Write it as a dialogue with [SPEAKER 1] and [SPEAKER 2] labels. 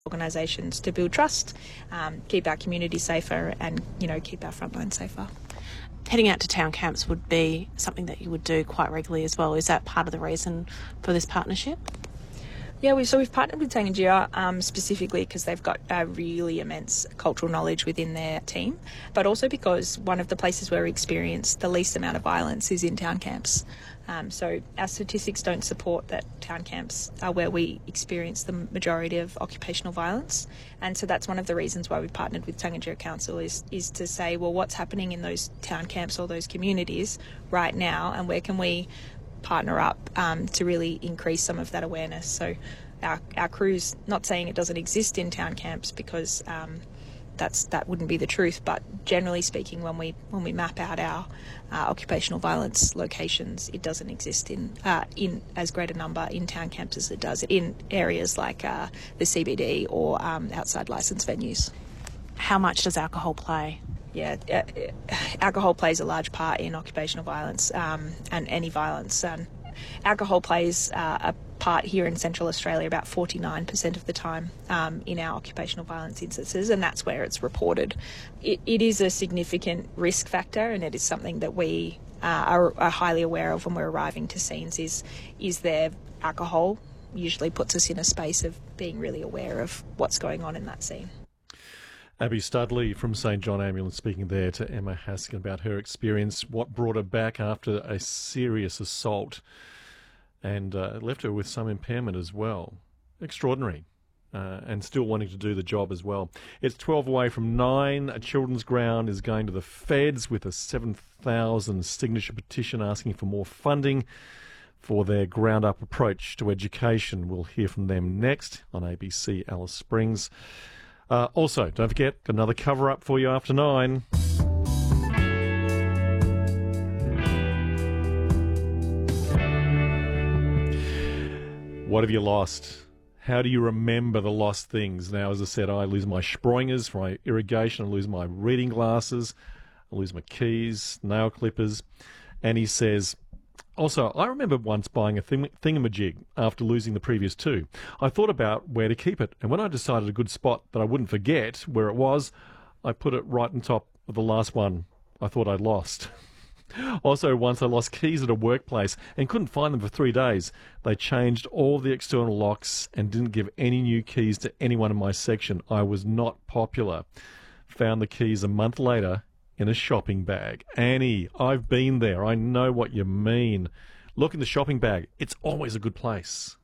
[SPEAKER 1] organisations to build trust, keep our community safer and, keep our frontline safer.
[SPEAKER 2] Heading out to town camps would be something that you would do quite regularly as well. Is that part of the reason for this partnership?
[SPEAKER 1] Yeah, we've partnered with Tangentyere specifically because they've got a really immense cultural knowledge within their team, but also because one of the places where we experience the least amount of violence is in town camps. So our statistics don't support that town camps are where we experience the majority of occupational violence. And so that's one of the reasons why we've partnered with Tangentyere Council is to say, well, what's happening in those town camps or those communities right now, and where can we partner up to really increase some of that awareness. So our crew's not saying it doesn't exist in town camps because that wouldn't be the truth, but generally speaking, when we map out our occupational violence locations, it doesn't exist in as great a number in town camps as it does in areas like the CBD or outside licensed venues.
[SPEAKER 2] How much does alcohol play?
[SPEAKER 1] Yeah, alcohol plays a large part in occupational violence and any violence. Alcohol plays a part here in Central Australia about 49% of the time in our occupational violence instances, and that's where it's reported. It is a significant risk factor, and it is something that we are highly aware of when we're arriving to scenes. Is there alcohol? Usually puts us in a space of being really aware of what's going on in that scene.
[SPEAKER 3] Abby Studley from St John Ambulance speaking there to Emma Haskin about her experience, what brought her back after a serious assault and left her with some impairment as well. Extraordinary. And still wanting to do the job as well. It's 12 away from 9. A children's ground is going to the feds with a 7,000 signature petition asking for more funding for their ground-up approach to education. We'll hear from them next on ABC Alice Springs. Also, don't forget, got another cover-up for you after 9. What have you lost? How do you remember the lost things? Now, as I said, I lose my Sproingers for my irrigation, I lose my reading glasses, I lose my keys, nail clippers. And he says, also, I remember once buying a thingamajig after losing the previous 2. I thought about where to keep it, and when I decided a good spot that I wouldn't forget where it was, I put it right on top of the last one I thought I'd lost. Also, once I lost keys at a workplace and couldn't find them for 3 days. They changed all the external locks and didn't give any new keys to anyone in my section. I was not popular. Found the keys a month later in a shopping bag. Annie, I've been there. I know what you mean. Look in the shopping bag. It's always a good place.